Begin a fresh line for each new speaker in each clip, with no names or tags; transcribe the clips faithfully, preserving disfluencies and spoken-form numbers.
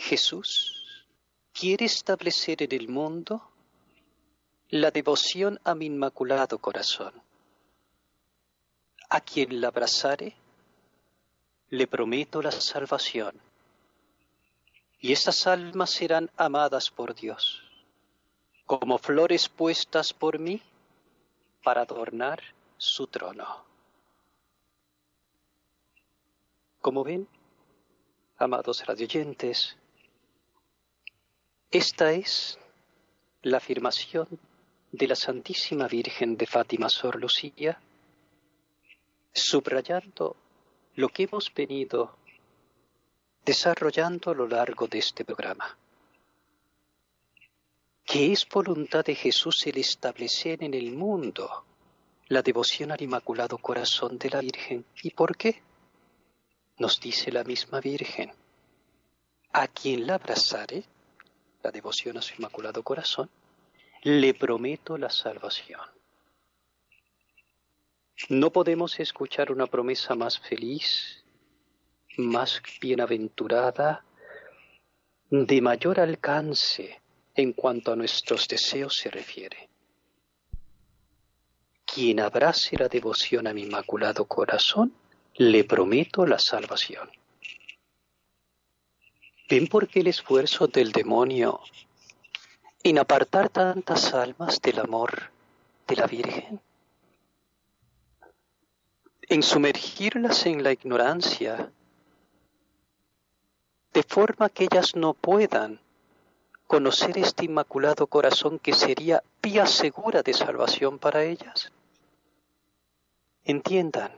Jesús quiere establecer en el mundo la devoción a mi Inmaculado Corazón. A quien la abrazare, le prometo la salvación, y estas almas serán amadas por Dios, como flores puestas por mí para adornar su trono. Como ven, amados radioyentes, esta es la afirmación de la Santísima Virgen de Fátima Sor Lucía, subrayando lo que hemos venido desarrollando a lo largo de este programa, que es voluntad de Jesús el establecer en el mundo la devoción al Inmaculado Corazón de la Virgen. ¿Y por qué? Nos dice la misma Virgen: a quien la abrazare, la devoción a su Inmaculado Corazón, le prometo la salvación. No podemos escuchar una promesa más feliz, más bienaventurada, de mayor alcance en cuanto a nuestros deseos se refiere. Quien abrace la devoción a mi Inmaculado Corazón, le prometo la salvación. ¿Ven por qué el esfuerzo del demonio en apartar tantas almas del amor de la Virgen? En sumergirlas en la ignorancia, de forma que ellas no puedan conocer este Inmaculado Corazón que sería vía segura de salvación para ellas. Entiendan,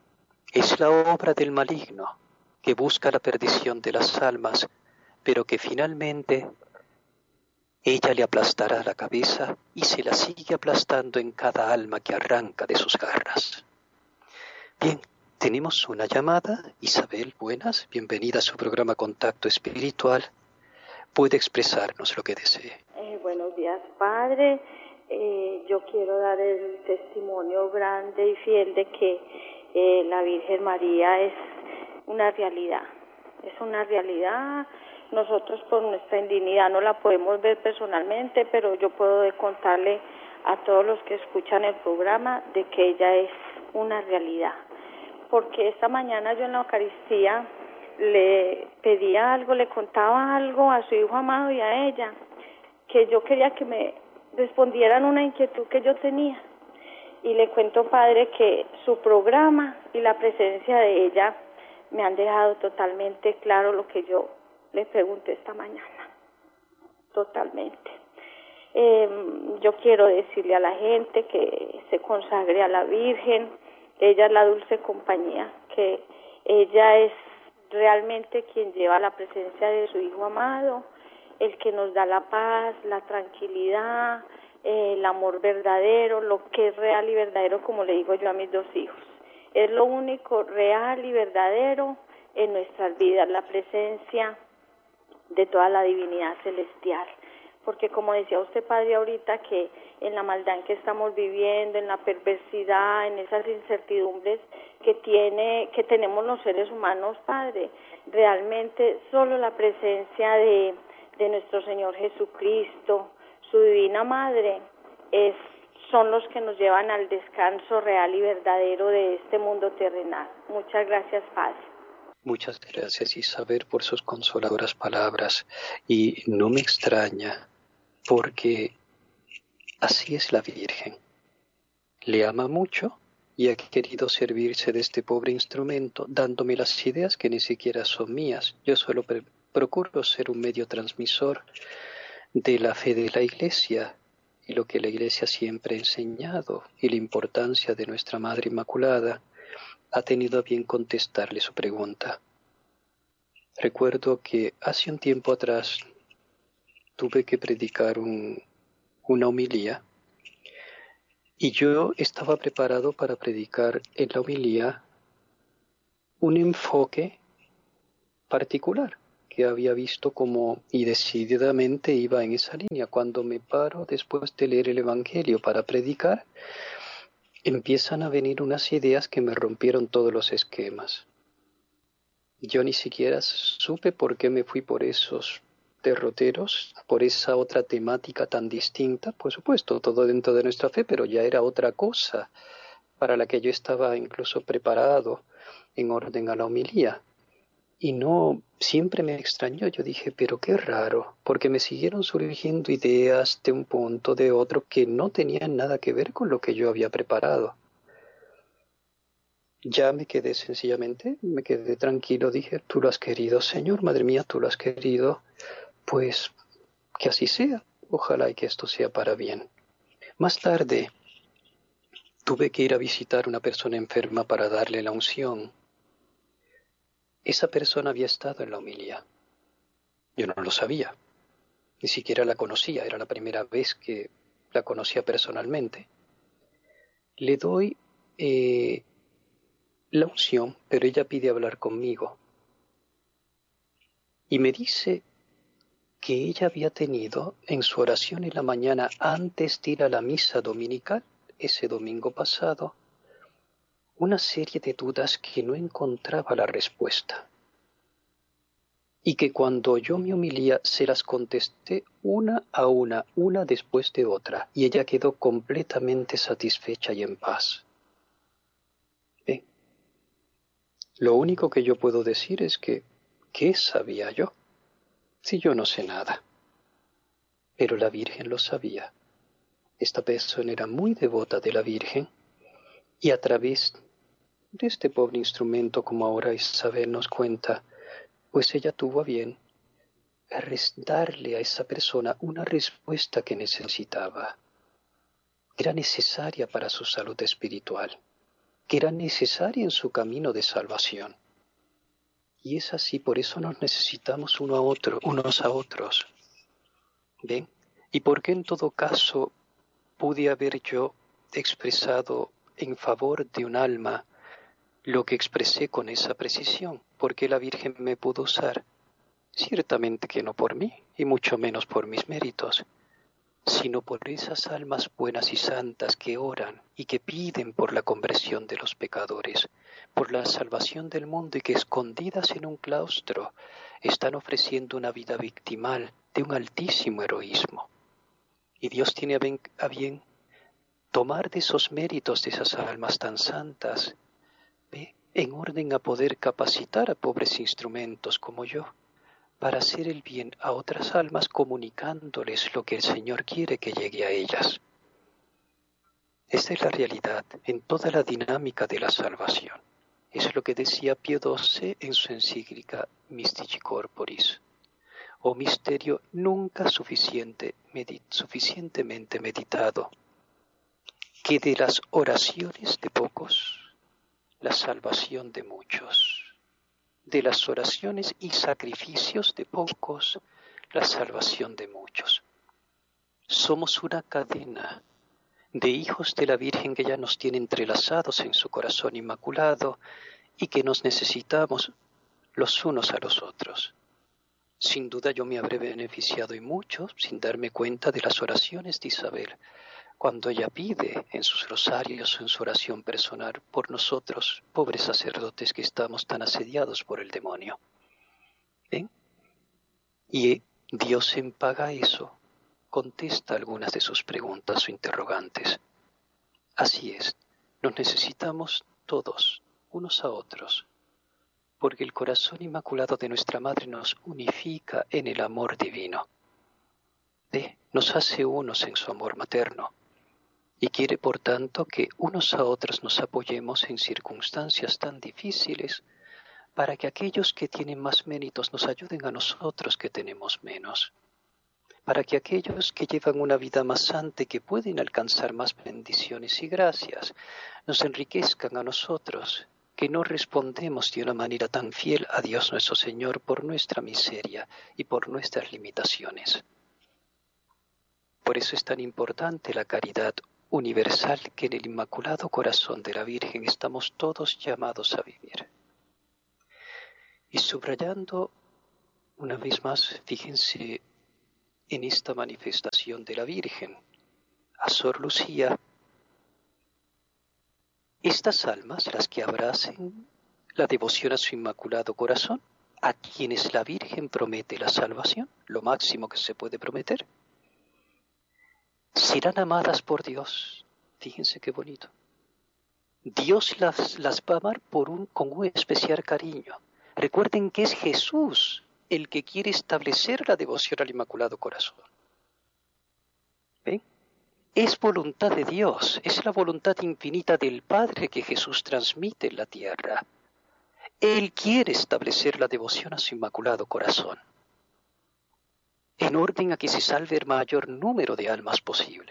es la obra del maligno que busca la perdición de las almas, pero que finalmente ella le aplastará la cabeza y se la sigue aplastando en cada alma que arranca de sus garras. Bien, tenemos una llamada. Isabel, buenas, bienvenida a su programa Contacto Espiritual. Puede expresarnos lo que desee.
Eh, buenos días, Padre. Eh, yo quiero dar el testimonio grande y fiel de que eh, la Virgen María es una realidad. Es una realidad. Nosotros por nuestra indignidad no la podemos ver personalmente, pero yo puedo contarle a todos los que escuchan el programa de que ella es una realidad. Porque esta mañana yo en la Eucaristía le pedía algo, le contaba algo a su hijo amado y a ella, que yo quería que me respondieran una inquietud que yo tenía. Y le cuento, Padre, que su programa y la presencia de ella me han dejado totalmente claro lo que yo le pregunté esta mañana. Totalmente. Eh, yo quiero decirle a la gente que se consagre a la Virgen. Ella es la dulce compañía, que ella es realmente quien lleva la presencia de su Hijo amado, el que nos da la paz, la tranquilidad, eh, el amor verdadero, lo que es real y verdadero, como le digo yo a mis dos hijos. Es lo único real y verdadero en nuestras vidas, la presencia de toda la divinidad celestial. Porque como decía usted, Padre, ahorita, que en la maldad en que estamos viviendo, en la perversidad, en esas incertidumbres que tiene, que tenemos los seres humanos, Padre, realmente solo la presencia de, de nuestro Señor Jesucristo, su Divina Madre, es, son los que nos llevan al descanso real y verdadero de este mundo terrenal. Muchas gracias, Padre.
Muchas gracias, Isabel, por sus consoladoras palabras. Y no me extraña, porque así es la Virgen. Le ama mucho y ha querido servirse de este pobre instrumento, dándome las ideas que ni siquiera son mías. Yo solo pre- procuro ser un medio transmisor de la fe de la Iglesia y lo que la Iglesia siempre ha enseñado, y la importancia de nuestra Madre Inmaculada. Ha tenido a bien contestarle su pregunta. Recuerdo que hace un tiempo atrás tuve que predicar un, una homilía, y yo estaba preparado para predicar en la homilía un enfoque particular que había visto como, y decididamente iba en esa línea. Cuando me paro después de leer el Evangelio para predicar, empiezan a venir unas ideas que me rompieron todos los esquemas. Yo ni siquiera supe por qué me fui por esos derroteros, por esa otra temática tan distinta, por supuesto, todo dentro de nuestra fe, pero ya era otra cosa para la que yo estaba incluso preparado en orden a la homilía. Y no, siempre me extrañó, yo dije, pero qué raro, porque me siguieron surgiendo ideas de un punto, de otro, que no tenían nada que ver con lo que yo había preparado. Ya me quedé sencillamente, me quedé tranquilo, dije, tú lo has querido, Señor, madre mía, tú lo has querido, pues que así sea, ojalá y que esto sea para bien. Más tarde tuve que ir a visitar a una persona enferma para darle la unción. Esa persona había estado en la homilía. Yo no lo sabía, ni siquiera la conocía, era la primera vez que la conocía personalmente. Le doy eh, la unción, pero ella pide hablar conmigo. Y me dice que ella había tenido en su oración en la mañana antes de ir a la misa dominical, ese domingo pasado, una serie de dudas que no encontraba la respuesta. Y que cuando yo me humilía se las contesté una a una, una después de otra, y ella quedó completamente satisfecha y en paz. ¿Ven? Lo único que yo puedo decir es que, ¿qué sabía yo? Si yo no sé nada. Pero la Virgen lo sabía. Esta persona era muy devota de la Virgen, y a través de este pobre instrumento, como ahora Isabel nos cuenta, pues ella tuvo a bien darle a esa persona una respuesta que necesitaba, que era necesaria para su salud espiritual, que era necesaria en su camino de salvación. Y es así, por eso nos necesitamos uno a otro, unos a otros. ¿Ven? ¿Y por qué en todo caso pude haber yo expresado en favor de un alma lo que expresé con esa precisión? ¿Por qué la Virgen me pudo usar? Ciertamente que no por mí, y mucho menos por mis méritos, sino por esas almas buenas y santas que oran y que piden por la conversión de los pecadores, por la salvación del mundo y que escondidas en un claustro están ofreciendo una vida victimal de un altísimo heroísmo. Y Dios tiene a bien, a bien tomar de esos méritos de esas almas tan santas, ¿ve?, en orden a poder capacitar a pobres instrumentos como yo, para hacer el bien a otras almas comunicándoles lo que el Señor quiere que llegue a ellas. Esta es la realidad en toda la dinámica de la salvación. Es lo que decía Pío doce en su encíclica Mystici Corporis, o misterio nunca suficiente, medit, suficientemente meditado, que de las oraciones de pocos, la salvación de muchos. De las oraciones y sacrificios de pocos, la salvación de muchos. Somos una cadena de hijos de la Virgen que ya nos tiene entrelazados en su corazón inmaculado y que nos necesitamos los unos a los otros. Sin duda yo me habré beneficiado y mucho sin darme cuenta de las oraciones de Isabel, cuando ella pide en sus rosarios o en su oración personal por nosotros, pobres sacerdotes que estamos tan asediados por el demonio. ¿Ven? Y Dios en paga eso contesta algunas de sus preguntas o interrogantes. Así es, nos necesitamos todos, unos a otros, porque el corazón inmaculado de nuestra Madre nos unifica en el amor divino. ¿Ve? Nos hace unos en su amor materno. Y quiere, por tanto, que unos a otros nos apoyemos en circunstancias tan difíciles para que aquellos que tienen más méritos nos ayuden a nosotros que tenemos menos, para que aquellos que llevan una vida más santa y que pueden alcanzar más bendiciones y gracias nos enriquezcan a nosotros, que no respondemos de una manera tan fiel a Dios nuestro Señor por nuestra miseria y por nuestras limitaciones. Por eso es tan importante la caridad universal que en el Inmaculado Corazón de la Virgen estamos todos llamados a vivir. Y subrayando una vez más, fíjense en esta manifestación de la Virgen, a Sor Lucía, estas almas, las que abracen la devoción a su Inmaculado Corazón, a quienes la Virgen promete la salvación, lo máximo que se puede prometer. Serán amadas por Dios. Fíjense qué bonito. Dios las, las va a amar por un, con un especial cariño. Recuerden que es Jesús el que quiere establecer la devoción al Inmaculado Corazón. ¿Ven? Es voluntad de Dios, es la voluntad infinita del Padre que Jesús transmite en la tierra. Él quiere establecer la devoción a su Inmaculado Corazón, en orden a que se salve el mayor número de almas posible.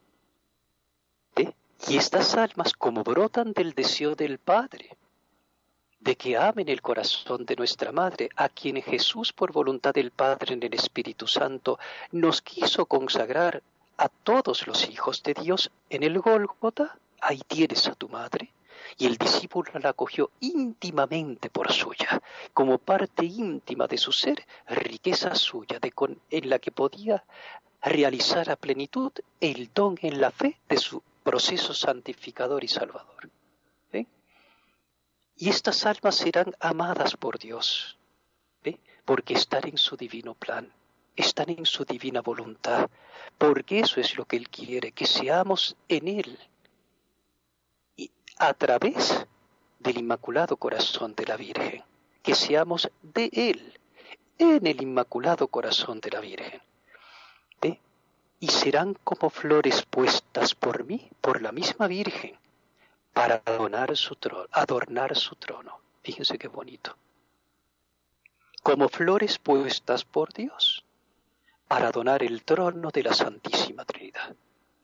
¿Ve? Y estas almas, como brotan del deseo del Padre, de que amen el corazón de nuestra Madre, a quien Jesús, por voluntad del Padre en el Espíritu Santo, nos quiso consagrar a todos los hijos de Dios en el Gólgota, ahí tienes a tu Madre, y el discípulo la acogió íntimamente por suya, como parte íntima de su ser, riqueza suya, de con, en la que podía realizar a plenitud el don en la fe de su proceso santificador y salvador. ¿Ven? Y estas almas serán amadas por Dios, ¿ve? Porque están en su divino plan, están en su divina voluntad, porque eso es lo que Él quiere, que seamos en Él, y a través del Inmaculado Corazón de la Virgen, que seamos de Él, en el Inmaculado Corazón de la Virgen. ¿Ve? Y serán como flores puestas por mí, por la misma Virgen, para adornar su trono, adornar su trono. Fíjense qué bonito. Como flores puestas por Dios, para adornar el trono de la Santísima Trinidad.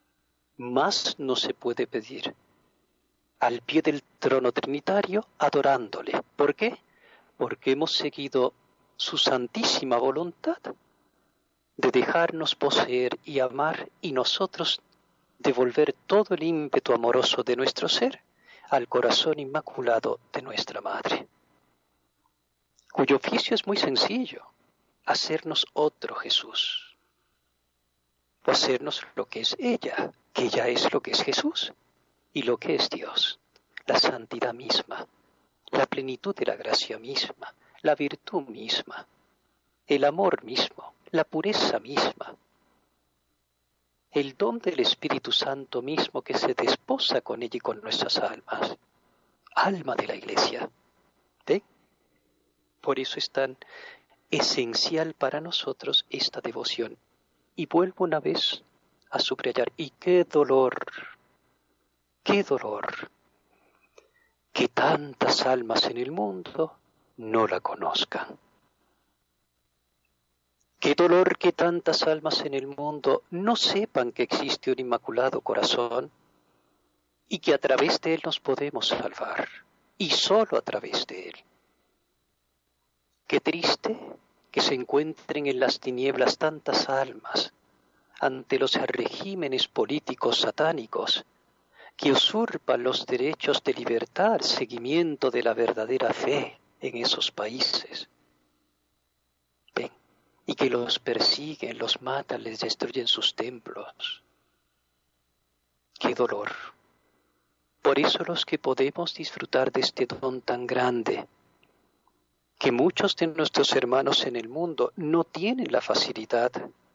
Más no se puede pedir. Al pie del trono trinitario, adorándole. ¿Por qué? Porque hemos seguido su santísima voluntad de dejarnos poseer y amar, y nosotros devolver todo el ímpetu amoroso de nuestro ser al corazón inmaculado de nuestra Madre, cuyo oficio es muy sencillo: hacernos otro Jesús, o hacernos lo que es ella, que ella es lo que es Jesús y lo que es Dios, la santidad misma, la plenitud de la gracia misma, la virtud misma, el amor mismo, la pureza misma, el don del Espíritu Santo mismo que se desposa con ella y con nuestras almas, alma de la Iglesia. ¿Eh? Por eso es tan esencial para nosotros esta devoción. Y vuelvo una vez a subrayar, y qué dolor, qué dolor, que tantas almas en el mundo no la conozcan. Qué dolor que tantas almas en el mundo no sepan que existe un Inmaculado Corazón y que a través de él nos podemos salvar, y solo a través de él. Qué triste que se encuentren en las tinieblas tantas almas ante los regímenes políticos satánicos que usurpan los derechos de libertad, seguimiento de la verdadera fe en esos países. Ven, y que los persiguen, los matan, les destruyen sus templos. ¡Qué dolor! Por eso los que podemos disfrutar de este don tan grande, que muchos de nuestros hermanos en el mundo no tienen la facilidad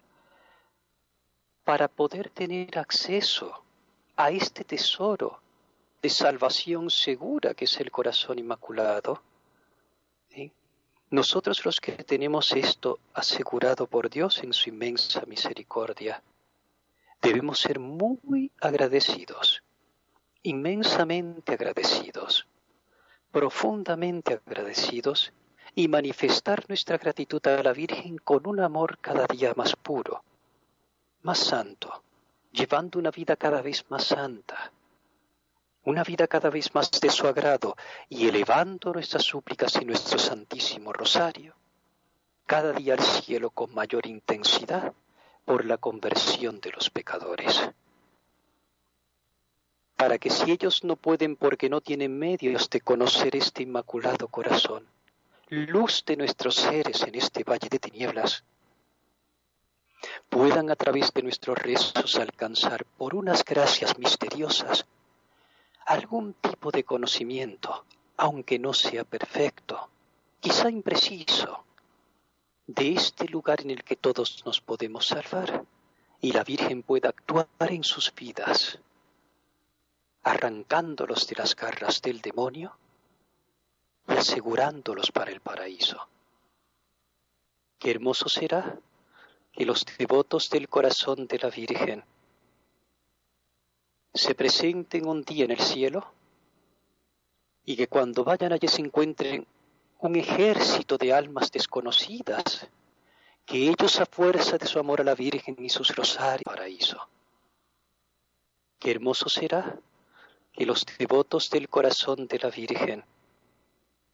para poder tener acceso a este tesoro de salvación segura que es el corazón inmaculado, ¿sí? Nosotros los que tenemos esto asegurado por Dios en su inmensa misericordia, debemos ser muy agradecidos, inmensamente agradecidos, profundamente agradecidos, y manifestar nuestra gratitud a la Virgen con un amor cada día más puro, más santo, llevando una vida cada vez más santa, una vida cada vez más de su agrado, y elevando nuestras súplicas y nuestro Santísimo Rosario, cada día al cielo con mayor intensidad, por la conversión de los pecadores. Para que si ellos no pueden porque no tienen medios de conocer este Inmaculado Corazón, luz de nuestros seres en este valle de tinieblas, puedan a través de nuestros rezos alcanzar por unas gracias misteriosas algún tipo de conocimiento aunque no sea perfecto, quizá impreciso, de este lugar en el que todos nos podemos salvar y la Virgen pueda actuar en sus vidas, arrancándolos de las garras del demonio y asegurándolos para el paraíso. Qué hermoso será que los devotos del corazón de la Virgen se presenten un día en el cielo y que cuando vayan allí se encuentren un ejército de almas desconocidas, que ellos a fuerza de su amor a la Virgen y sus rosarios paraíso. Qué hermoso será que los devotos del corazón de la Virgen